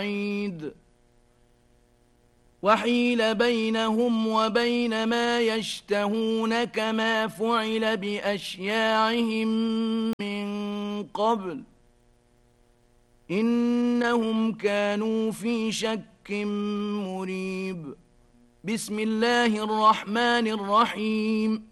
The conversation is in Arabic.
وحيل بينهم وبين ما يشتهون كما فعل بأشياعهم من قبل إنهم كانوا في شك مريب. بسم الله الرحمن الرحيم.